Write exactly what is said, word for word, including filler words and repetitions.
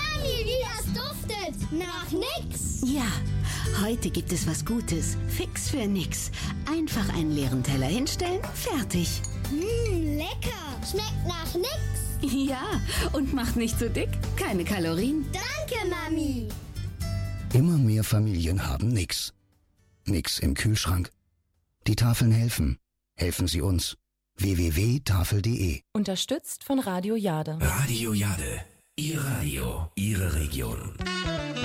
Mami, wie das duftet! Nach nix! Ja, heute gibt es was Gutes. Fix für nix. Einfach einen leeren Teller hinstellen, fertig. Mmm, lecker! Schmeckt nach nix! Ja, und macht nicht so dick. Keine Kalorien. Danke, Mami! Immer mehr Familien haben nix. Nix im Kühlschrank. Die Tafeln helfen. Helfen Sie uns. w w w punkt tafel punkt de Unterstützt von Radio Jade. Radio Jade. Ihr Radio, Ihre Region.